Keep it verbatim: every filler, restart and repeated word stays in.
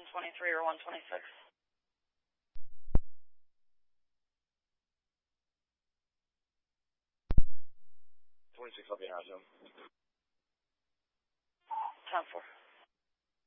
twenty-three or one twenty-six. twenty-six, I'll be out, Joe. ten four.